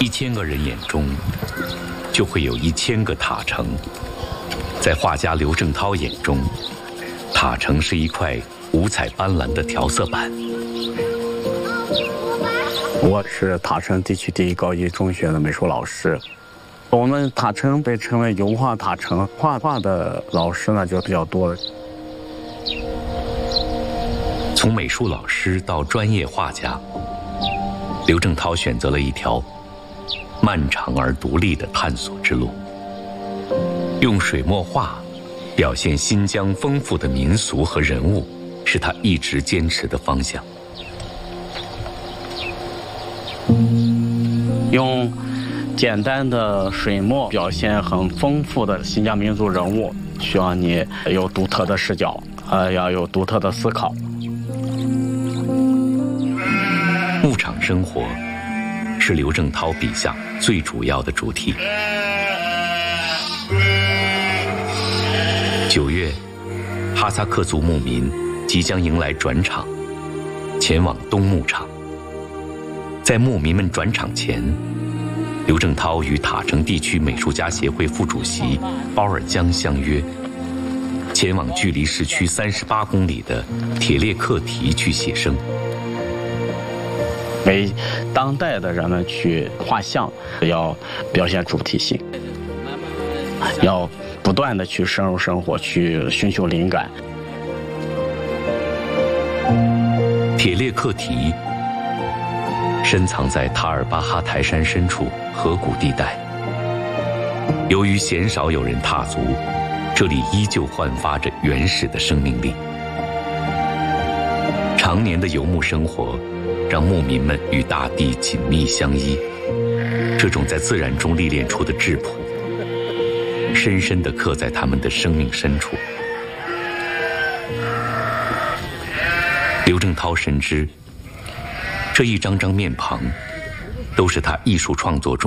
1000个人眼中，就会有1000个塔城。在画家刘正涛眼中，塔城是一块五彩斑斓的调色板。 我是塔城地区第一高级中学的美术老师。我们塔城被称为油画塔城，画画的老师呢就比较多。 从美术老师到专业画家，刘正涛选择了一条漫长而独立的探索之路，用水墨画表现新疆丰富的民俗和人物，是他一直坚持的方向。 用简单的水墨表现很丰富的新疆民族人物，需要你有独特的视角，要有独特的思考。 牧场生活是刘正涛笔下最主要的主题。9月，哈萨克族牧民即将迎来转场，前往东牧场。在牧民们转场前，刘正涛与塔城地区美术家协会副主席包尔江相约，前往距离市区38公里的铁列克提去写生。 为当代的人们去画像，要表现主题性，要不断的去深入生活，去寻求灵感。 铁列克提深藏在塔尔巴哈台山深处河谷地带，由于鲜少有人踏足，这里依旧焕发着原始的生命力。常年的游牧生活让牧民们与大地紧密相依，这种在自然中历练出的质朴，深深地刻在他们的生命深处。刘正涛深知，这一张张面庞，都是他艺术创作中